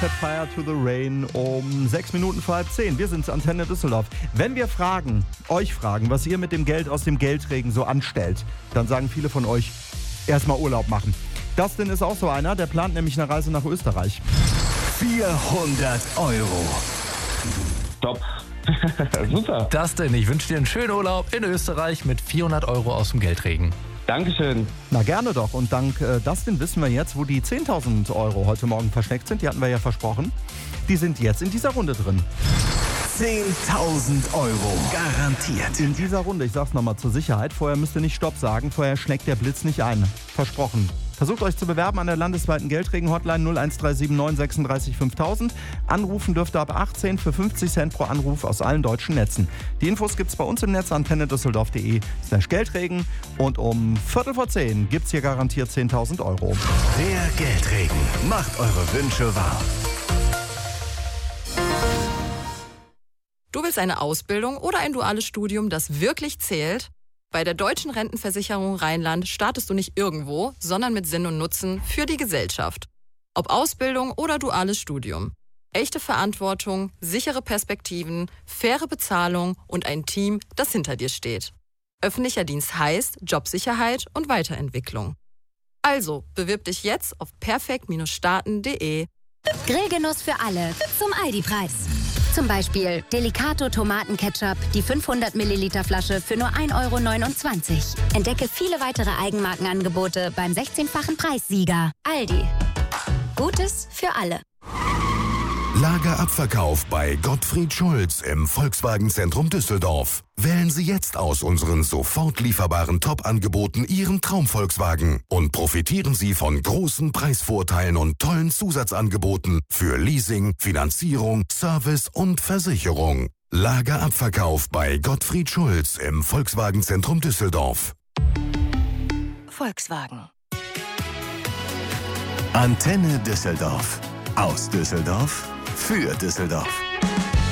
Set Fire to the Rain um 6 Minuten vor halb 10. Wir sind Antenne Düsseldorf. Wenn wir euch fragen, was ihr mit dem Geld aus dem Geldregen so anstellt, dann sagen viele von euch, erstmal Urlaub machen. Dustin ist auch so einer, der plant nämlich eine Reise nach Österreich. 400 €. Top. Super. Dustin, ich wünsche dir einen schönen Urlaub in Österreich mit 400 € aus dem Geldregen. Dankeschön. Na gerne doch. Und dank Dustin wissen wir jetzt, wo die 10.000 € heute Morgen versteckt sind. Die hatten wir ja versprochen. Die sind jetzt in dieser Runde drin. 10.000 € garantiert. In dieser Runde, ich sag's nochmal zur Sicherheit, vorher müsst ihr nicht Stopp sagen, vorher schlägt der Blitz nicht ein. Versprochen. Versucht euch zu bewerben an der landesweiten Geldregen-Hotline 01379 36 5000. Anrufen dürft ihr ab 18 für 50 Cent pro Anruf aus allen deutschen Netzen. Die Infos gibt's bei uns im Netz antennedüsseldorf.de/Geldregen und um 9:45 gibt's hier garantiert 10.000 €. Der Geldregen macht eure Wünsche wahr. Du willst eine Ausbildung oder ein duales Studium, das wirklich zählt? Bei der Deutschen Rentenversicherung Rheinland startest du nicht irgendwo, sondern mit Sinn und Nutzen für die Gesellschaft. Ob Ausbildung oder duales Studium. Echte Verantwortung, sichere Perspektiven, faire Bezahlung und ein Team, das hinter dir steht. Öffentlicher Dienst heißt Jobsicherheit und Weiterentwicklung. Also, bewirb dich jetzt auf perfekt-starten.de. Grillgenuss für alle zum Aldi-Preis. Zum Beispiel Delicato Tomatenketchup, die 500 Milliliter Flasche für nur 1,29 €. Entdecke viele weitere Eigenmarkenangebote beim 16-fachen Preissieger. Aldi. Gutes für alle. Lagerabverkauf bei Gottfried Schulz im Volkswagen-Zentrum Düsseldorf. Wählen Sie jetzt aus unseren sofort lieferbaren Top-Angeboten Ihren Traum-Volkswagen und profitieren Sie von großen Preisvorteilen und tollen Zusatzangeboten für Leasing, Finanzierung, Service und Versicherung. Lagerabverkauf bei Gottfried Schulz im Volkswagen-Zentrum Düsseldorf. Volkswagen. Antenne Düsseldorf. Aus Düsseldorf für Düsseldorf.